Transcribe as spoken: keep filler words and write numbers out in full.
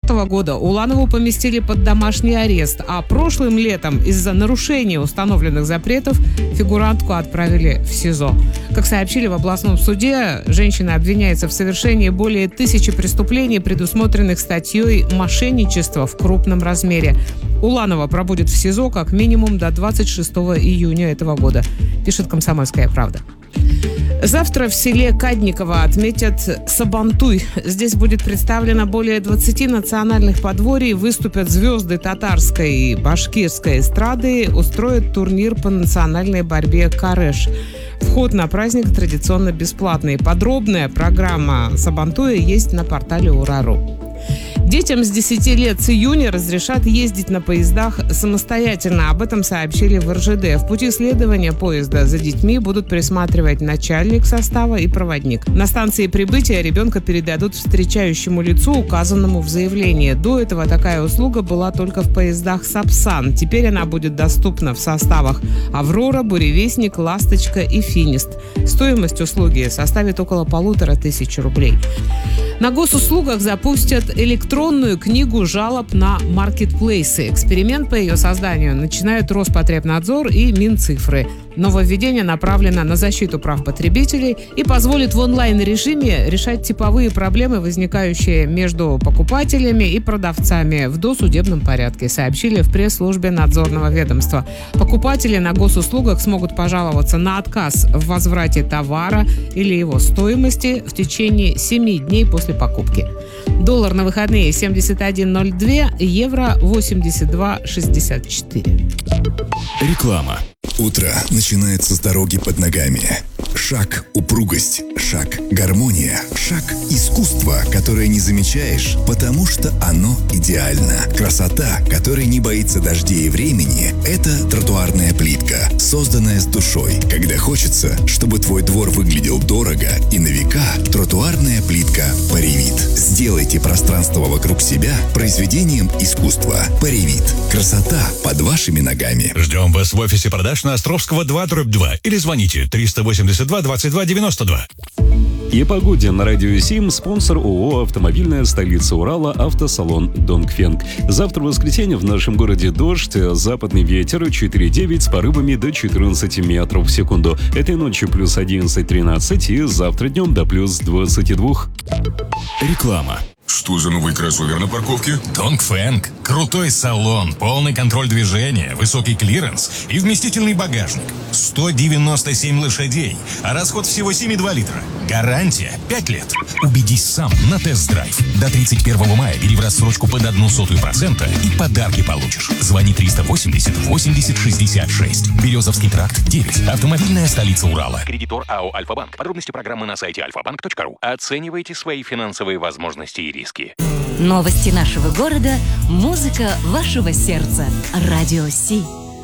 двадцатого года Уланову поместили под домашний арест, а прошлым летом из-за нарушения установленных запретов фигурантку отправили в СИЗО. Как сообщили в областном суде, женщина обвиняется в совершении более тысячи преступлений, предусмотренных статьей «Мошенничество в крупном размере». Уланова пробудет в СИЗО как минимум до двадцать шестого июня этого года, пишет «Комсомольская правда». Завтра в селе Кадниково отметят Сабантуй. Здесь будет представлено более двадцати национальных подворий, выступят звезды татарской и башкирской эстрады, устроят турнир по национальной борьбе «Кареш». Вход на праздник традиционно бесплатный. Подробная программа Сабантуя есть на портале Ура.ру. Детям с десяти лет с июня разрешат ездить на поездах самостоятельно. Об этом сообщили в эр жэ дэ. В пути следования поезда за детьми будут присматривать начальник состава и проводник. На станции прибытия ребенка передадут встречающему лицу, указанному в заявлении. До этого такая услуга была только в поездах «Сапсан». Теперь она будет доступна в составах «Аврора», «Буревестник», «Ласточка» и «Финист». Стоимость услуги составит около полутора тысяч рублей. На госуслугах запустят электронную книгу жалоб на маркетплейсы. Эксперимент по ее созданию начинают Роспотребнадзор и Минцифры. Нововведение направлено на защиту прав потребителей и позволит в онлайн-режиме решать типовые проблемы, возникающие между покупателями и продавцами в досудебном порядке, сообщили в пресс-службе надзорного ведомства. Покупатели на госуслугах смогут пожаловаться на отказ в возврате товара или его стоимости в течение семи дней после покупки. Доллар на выходные семьдесят один ноль два, евро восемьдесят два шестьдесят четыре. Реклама. Утро начинается с дороги под ногами. Шаг – упругость, шаг – гармония, шаг – искусство, которое не замечаешь, потому что оно идеально. Красота, которая не боится дождей и времени – это тротуарная плитка, созданная с душой. Когда хочется, чтобы твой двор выглядел дорого и на века, тротуарная плитка «Паревит». Сделайте пространство вокруг себя произведением искусства. «Паревит». Красота под вашими ногами. Ждем вас в офисе продаж на Островского два дробь два или звоните триста восемьдесят два двадцать два девяносто два. И погоде на радио семь спонсор ООО «Автомобильная столица Урала» автосалон «Донгфенг». Завтра в воскресенье в нашем городе дождь, западный ветер четыре девять с порывами до четырнадцати метров в секунду. Этой ночью плюс одиннадцать тринадцать и завтра днем до плюс двадцати двух. Реклама. Что за новый кроссовер на парковке? Донгфенг. Крутой салон, полный контроль движения, высокий клиренс и вместительный багажник. сто девяносто семь лошадей, а расход всего семь и два литра. Гарантия пять лет. Убедись сам на тест-драйв. До тридцать первого мая бери в рассрочку под одну сотую процента и подарки получишь. Звони триста восемьдесят восемьдесят шестьдесят шесть. Березовский тракт девять. Автомобильная столица Урала. Кредитор АО «Альфа-банк». Подробности программы на сайте альфа банк точка ру. Оценивайте свои финансовые возможности и риски. Новости нашего города, музыка вашего сердца. Радио Си.